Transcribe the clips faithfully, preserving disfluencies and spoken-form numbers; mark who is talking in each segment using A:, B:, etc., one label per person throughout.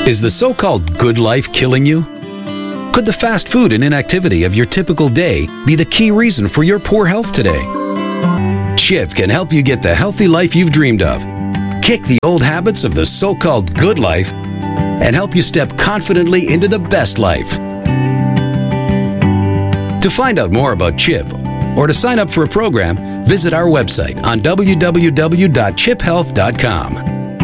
A: Is the so-called good life killing you? Could the fast food and inactivity of your typical day be the key reason for your poor health today? Chip can help you get the healthy life you've dreamed of, kick the old habits of the so-called good life, and help you step confidently into the best life. To find out more about Chip or to sign up for a program, visit our website on w w w dot chip health dot com.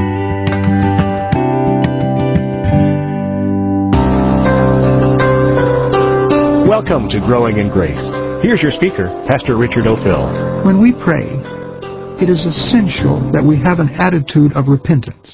B: Welcome to Growing in Grace. Here's your speaker, Pastor Richard O'Fill.
C: When we pray, it is essential that we have an attitude of repentance.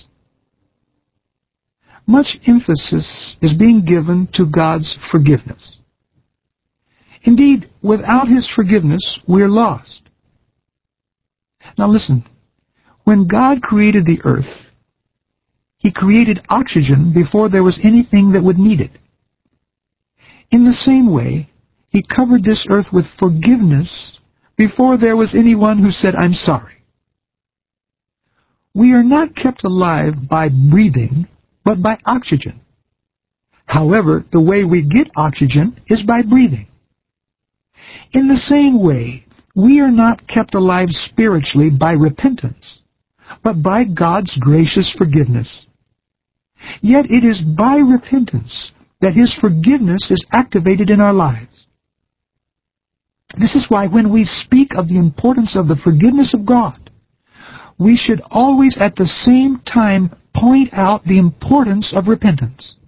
C: Much emphasis is being given to God's forgiveness. Indeed, without His forgiveness, we're lost. Now listen, when God created the earth, He created oxygen before there was anything that would need it. In the same way, He covered this earth with forgiveness before there was anyone who said, "I'm sorry." We are not kept alive by breathing, but by oxygen. However, the way we get oxygen is by breathing. In the same way, we are not kept alive spiritually by repentance, but by God's gracious forgiveness. Yet it is by repentance that His forgiveness is activated in our lives. This is why when we speak of the importance of the forgiveness of God, we should always at the same time point out the importance of repentance.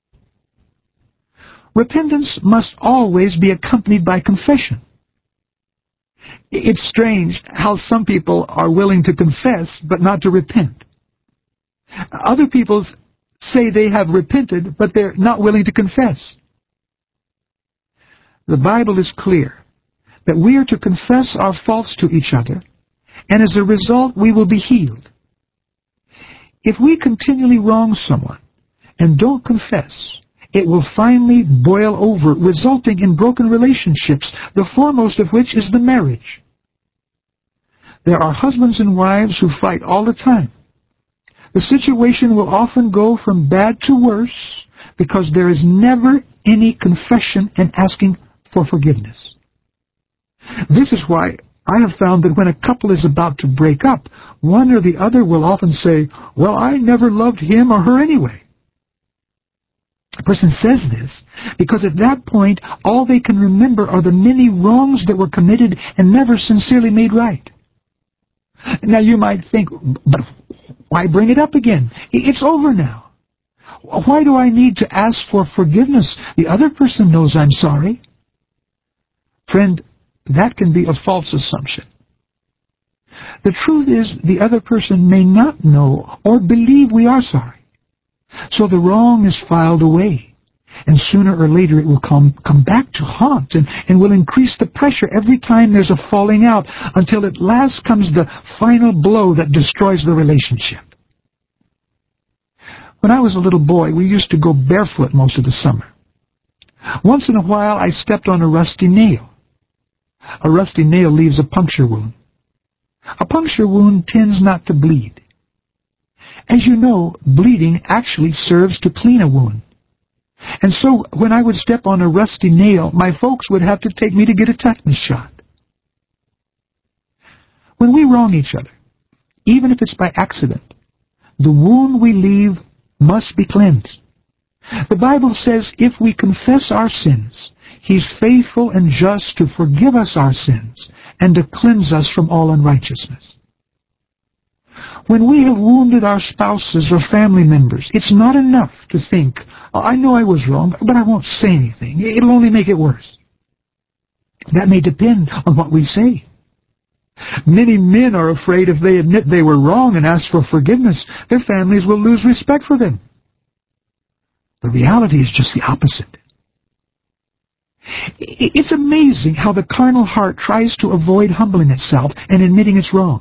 C: Repentance must always be accompanied by confession. It's strange how some people are willing to confess but not to repent. Other people say they have repented, but they're not willing to confess. The Bible is clear that we are to confess our faults to each other, and as a result we will be healed. If we continually wrong someone and don't confess, it will finally boil over, resulting in broken relationships, the foremost of which is the marriage. There are husbands and wives who fight all the time. The situation will often go from bad to worse because there is never any confession and asking for forgiveness. This is why I have found that when a couple is about to break up, one or the other will often say, "Well, I never loved him or her anyway." A person says this because at that point, all they can remember are the many wrongs that were committed and never sincerely made right. Now you might think, but why bring it up again? It's over now. Why do I need to ask for forgiveness? The other person knows I'm sorry. Friend, that can be a false assumption. The truth is, the other person may not know or believe we are sorry. So the wrong is filed away, and sooner or later it will come, come back to haunt and, and will increase the pressure every time there's a falling out, until at last comes the final blow that destroys the relationship. When I was a little boy, we used to go barefoot most of the summer. Once in a while, I stepped on a rusty nail. A rusty nail leaves a puncture wound. A puncture wound tends not to bleed. As you know, bleeding actually serves to clean a wound. And so, when I would step on a rusty nail, my folks would have to take me to get a tetanus shot. When we wrong each other, even if it's by accident, the wound we leave must be cleansed. The Bible says if we confess our sins, He's faithful and just to forgive us our sins and to cleanse us from all unrighteousness. When we have wounded our spouses or family members, it's not enough to think, oh, I know I was wrong, but I won't say anything. It'll only make it worse. That may depend on what we say. Many men are afraid if they admit they were wrong and ask for forgiveness, their families will lose respect for them. The reality is just the opposite. It's amazing how the carnal heart tries to avoid humbling itself and admitting it's wrong.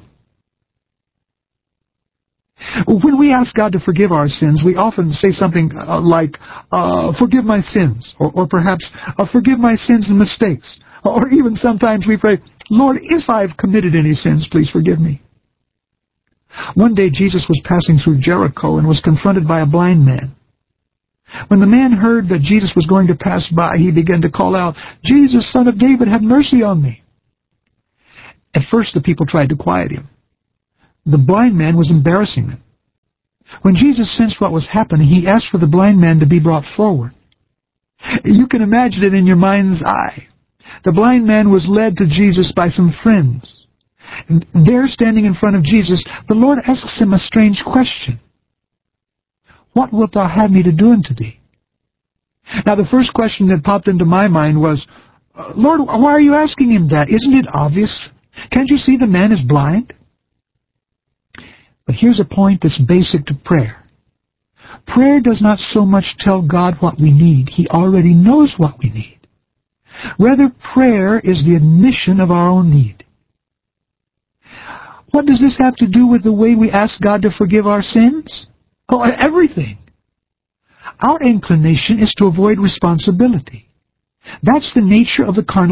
C: When we ask God to forgive our sins, we often say something uh, like, uh, forgive my sins, or, or perhaps, uh, forgive my sins and mistakes. Or even sometimes we pray, Lord, if I've committed any sins, please forgive me. One day Jesus was passing through Jericho and was confronted by a blind man. When the man heard that Jesus was going to pass by, he began to call out, "Jesus, Son of David, have mercy on me." At first the people tried to quiet him. The blind man was embarrassing them. When Jesus sensed what was happening, he asked for the blind man to be brought forward. You can imagine it in your mind's eye. The blind man was led to Jesus by some friends. And there, standing in front of Jesus, the Lord asks him a strange question. "What wilt thou have me to do unto thee?" Now, the first question that popped into my mind was, "Lord, why are you asking him that? Isn't it obvious? Can't you see the man is blind?" But here's a point that's basic to prayer. Prayer does not so much tell God what we need. He already knows what we need. Rather, prayer is the admission of our own need. What does this have to do with the way we ask God to forgive our sins? Oh, everything. Our inclination is to avoid responsibility. That's the nature of the carnal